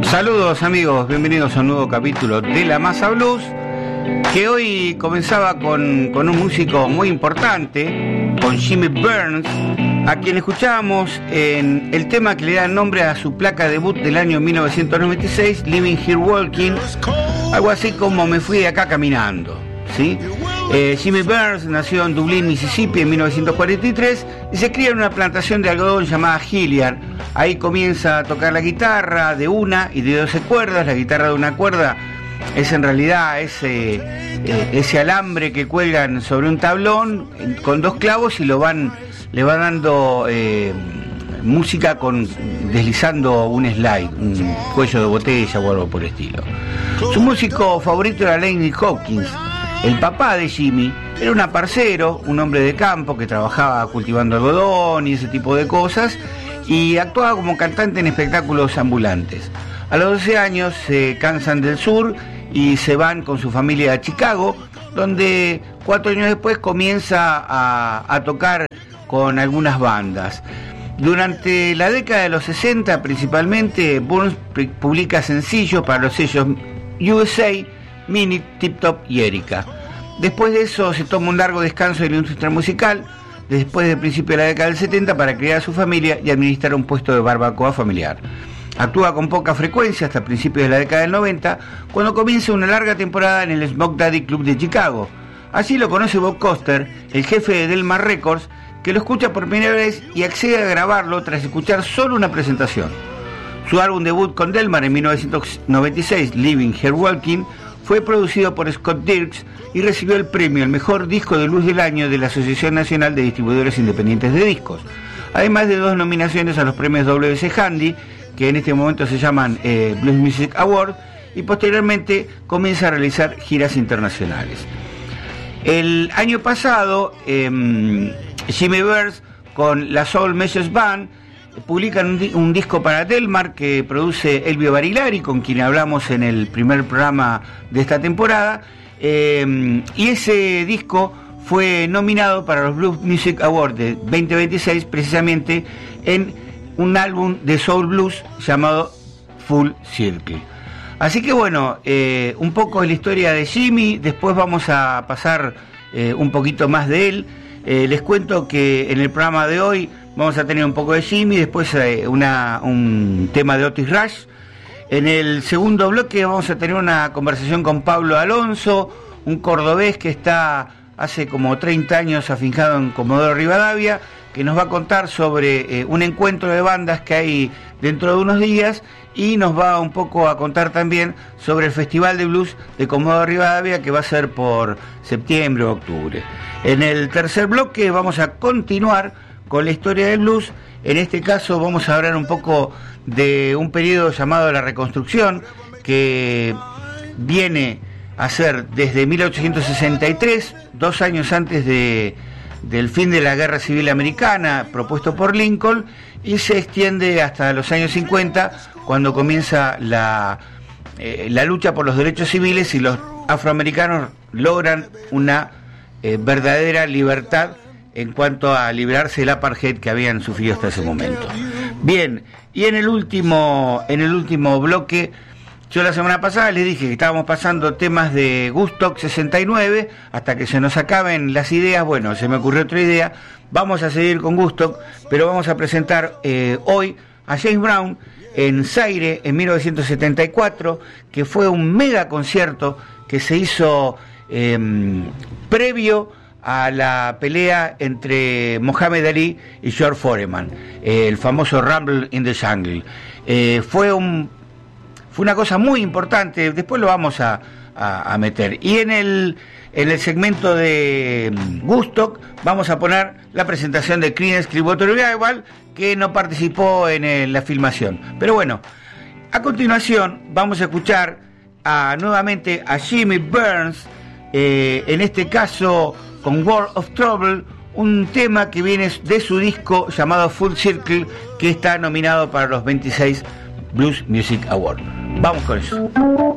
Saludos amigos, bienvenidos a un nuevo capítulo de La Masa Blues, que hoy comenzaba con un músico muy importante, con Jimmy Burns, a quien escuchábamos en el tema que le da nombre a su placa debut del año 1996, Living Here Walking, algo así como Me Fui de Acá Caminando, ¿sí? Jimmy Burns nació en Dublín, Mississippi en 1943 y se cría en una plantación de algodón llamada Hilliard. Ahí comienza a tocar la guitarra de una y de 12 cuerdas. La guitarra de una cuerda es en realidad ese alambre que cuelgan sobre un tablón con dos clavos y le van dando música deslizando un slide, un cuello de botella o algo por el estilo. Su músico favorito era Lenny Hopkins. El papá de Jimmy era un aparcero, un hombre de campo que trabajaba cultivando algodón y ese tipo de cosas, y actuaba como cantante en espectáculos ambulantes. A los 12 años se cansan del sur y se van con su familia a Chicago, donde 4 años después comienza a tocar con algunas bandas. Durante la década de los 60 principalmente, Burns publica sencillos para los sellos USA, Minute, Tip Top y Erika. Después de eso se toma un largo descanso de la industria musical, después del principio de la década del 70, para criar a su familia y administrar un puesto de barbacoa familiar. Actúa con poca frecuencia hasta principios de la década del 90, cuando comienza una larga temporada en el Smoke Daddy Club de Chicago. Allí lo conoce Bob Coster, el jefe de Delmar Records, que lo escucha por primera vez y accede a grabarlo tras escuchar solo una presentación. Su álbum debut con Delmar en 1996, Living Here Walking, fue producido por Scott Dirks y recibió el premio al mejor disco de blues del año de la Asociación Nacional de Distribuidores Independientes de Discos, además de 2 nominaciones a los premios WC Handy, que en este momento se llaman Blues Music Award, y posteriormente comienza a realizar giras internacionales. El año pasado, Jimmy Burns con la Soul Message Band publican un disco para Delmar que produce Elvio Barilari, con quien hablamos en el primer programa de esta temporada, y ese disco fue nominado para los Blues Music Awards de 2026, precisamente en un álbum de Soul Blues llamado Full Circle. Así que bueno, un poco de la historia de Jimmy. Después vamos a pasar un poquito más de él. Les cuento que en el programa de hoy vamos a tener un poco de Jimmy, después un tema de Otis Rush. En el segundo bloque vamos a tener una conversación con Pablo Alonso, un cordobés que está hace como 30 años afincado en Comodoro Rivadavia, que nos va a contar sobre un encuentro de bandas que hay dentro de unos días, y nos va un poco a contar también sobre el Festival de Blues de Comodoro Rivadavia, que va a ser por septiembre o octubre. En el tercer bloque vamos a continuar con la historia del blues. En este caso vamos a hablar un poco de un periodo llamado la Reconstrucción, que viene a ser desde 1863, 2 años antes del fin de la Guerra Civil Americana, propuesto por Lincoln, y se extiende hasta los años 50, cuando comienza la lucha por los derechos civiles y los afroamericanos logran una verdadera libertad en cuanto a librarse del apartheid que habían sufrido hasta ese momento. Bien, y en el último bloque, yo la semana pasada les dije que estábamos pasando temas de Woodstock 69, hasta que se nos acaben las ideas. Bueno, se me ocurrió otra idea, vamos a seguir con Woodstock, pero vamos a presentar hoy a James Brown en Zaire en 1974, que fue un mega concierto que se hizo previo a la pelea entre Muhammad Ali y George Foreman, el famoso Rumble in the Jungle. Fue una cosa muy importante, después lo vamos a meter. Y en el segmento de Woodstock vamos a poner la presentación de Creedence Clearwater Revival, que no participó en la filmación. Pero bueno, a continuación vamos a escuchar nuevamente a Jimmy Burns, en este caso con World of Trouble, un tema que viene de su disco llamado Full Circle, que está nominado para los 26 Blues Music Awards. Vamos con eso.